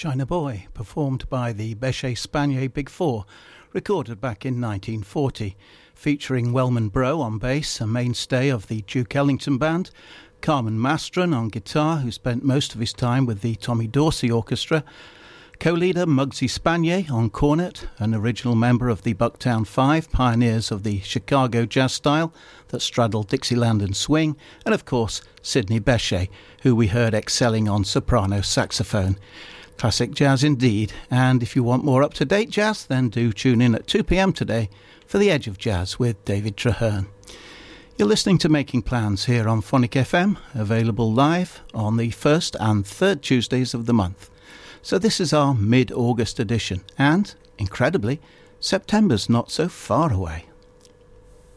China Boy, performed by the Bechet-Spanier Big Four, recorded back in 1940, featuring Wellman Brough on bass, a mainstay of the Duke Ellington Band, Carmen Mastron on guitar, who spent most of his time with the Tommy Dorsey Orchestra, co-leader Muggsy Spanier on cornet, an original member of the Bucktown Five, pioneers of the Chicago jazz style that straddled Dixieland and swing, and of course Sidney Bechet, who we heard excelling on soprano saxophone. Classic jazz indeed, and if you want more up-to-date jazz, then do tune in at 2 p.m. today for The Edge of Jazz with David Traherne. You're listening to Making Plans here on Phonic FM, available live on the first and third Tuesdays of the month. So this is our mid-August edition, and, incredibly, September's not so far away.